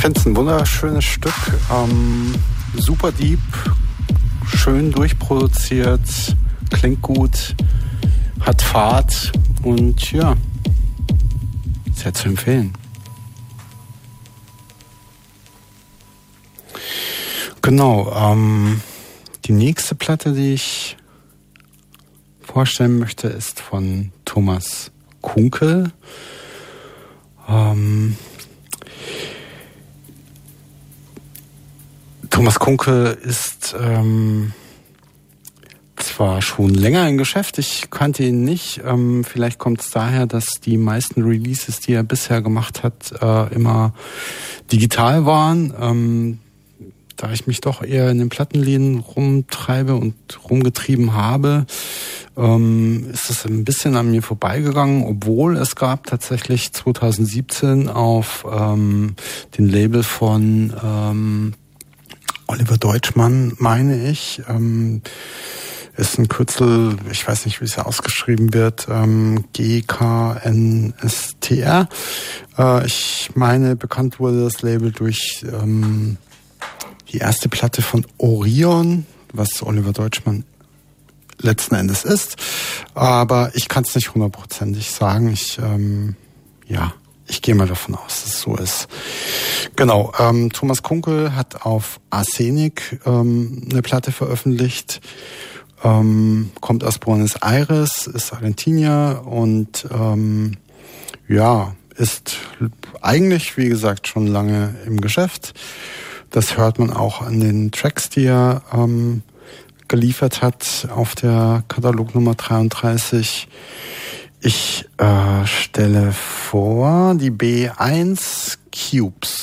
finde es ein wunderschönes Stück. Super deep, schön durchproduziert, klingt gut, hat Fahrt und ja, sehr zu empfehlen. Genau, die nächste Platte, die ich vorstellen möchte, ist von Thomas Kunkel. Thomas Kunkel ist zwar schon länger im Geschäft, ich kannte ihn nicht. Vielleicht kommt es daher, dass die meisten Releases, die er bisher gemacht hat, immer digital waren. Da ich mich doch eher in den Plattenläden rumtreibe und rumgetrieben habe, ist es ein bisschen an mir vorbeigegangen, obwohl es gab tatsächlich 2017 auf dem Label von Oliver Deutschmann, meine ich, ist ein Kürzel, ich weiß nicht, wie es ausgeschrieben wird, GKNSTR. Ich meine, bekannt wurde das Label durch die erste Platte von Orion, was Oliver Deutschmann letzten Endes ist. Aber ich kann es nicht hundertprozentig sagen. Ich gehe mal davon aus, dass es so ist. Genau, Thomas Kunkel hat auf Arsenic eine Platte veröffentlicht. Kommt aus Buenos Aires, ist Argentinier und ist eigentlich, wie gesagt, schon lange im Geschäft. Das hört man auch an den Tracks, die er geliefert hat auf der Katalognummer 33. Ich stelle vor die B1 Cubes.